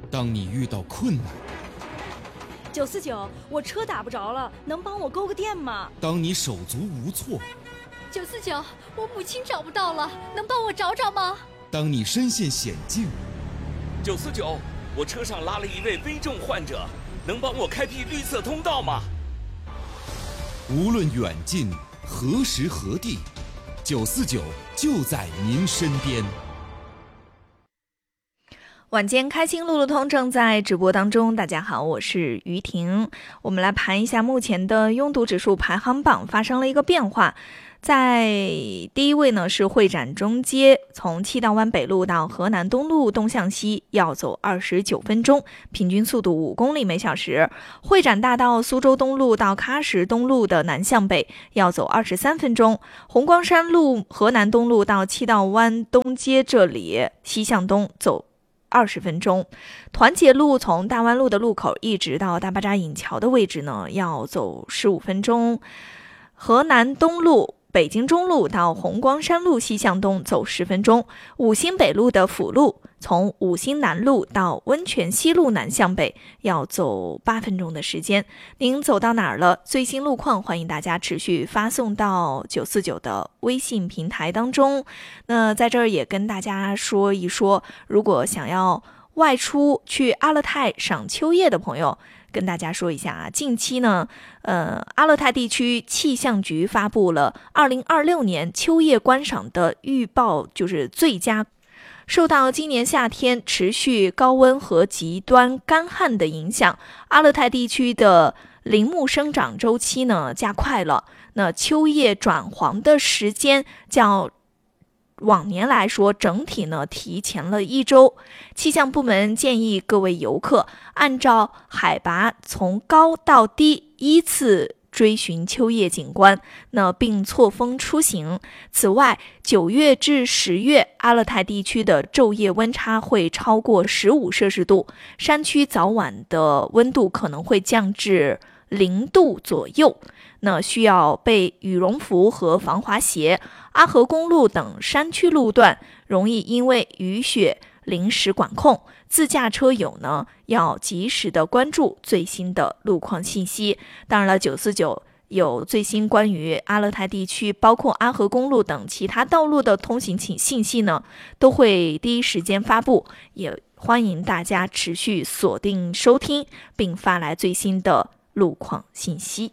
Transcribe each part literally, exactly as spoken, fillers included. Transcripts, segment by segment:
当你遇到困难。 九四九，我车打不着了，能帮我勾个电吗？ 当你手足无措。 九四九，我母亲找不到了，能帮我找找吗？ 当你身陷险境。 九四九，我车上拉了一位危重患者，能帮我开辟绿色通道吗？ 无论远近，何时何地，九四九就在您身边。 晚间开心路路通正在直播当中，大家好，我是于婷。我们来盘一下目前的拥堵指数排行榜发生了一个变化。在第一位呢是会展中街，从七道湾北路到河南东路东向西要走二十九分钟，平均速度五公里每小时。会展大道苏州东路到喀什东路的南向北要走二十三分钟。红光山路河南东路到七道湾东街这里西向东走二十分钟。团结路从大湾路的路口一直到大巴扎引桥的位置呢要走十五分钟。河南东路北京中路到红光山路西向东走十分钟。五星北路的辅路从五星南路到温泉西路南向北要走八分钟的时间。您走到哪儿了？最新路况欢迎大家持续发送到九四九的微信平台当中。那在这儿也跟大家说一说，如果想要外出去阿勒泰赏秋叶的朋友，跟大家说一下啊，近期呢，呃，阿勒泰地区气象局发布了二零二六年秋叶观赏的预报，就是最佳。受到今年夏天持续高温和极端干旱的影响，阿勒泰地区的林木生长周期呢加快了，那秋叶转黄的时间较往年来说整体呢提前了一周。气象部门建议各位游客按照海拔从高到低依次追寻秋叶景观，那并错峰出行。此外，九月至十月阿勒泰地区的昼夜温差会超过十五摄氏度，山区早晚的温度可能会降至零度左右，那需要备羽绒服和防滑鞋。阿河公路等山区路段容易因为雨雪临时管控，自驾车友呢要及时的关注最新的路况信息。当然了，九四九有最新关于阿勒泰地区包括阿河公路等其他道路的通行信息呢，都会第一时间发布，也欢迎大家持续锁定收听，并发来最新的路况信息。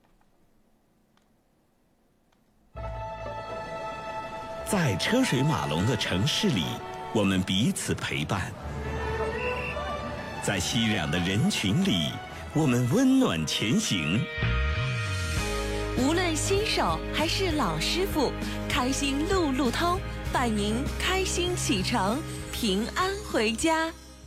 在车水马龙的城市里，我们彼此陪伴；在熙攘的人群里，我们温暖前行。 无论新手还是老师傅，开心路路通，伴您开心启程，平安回家。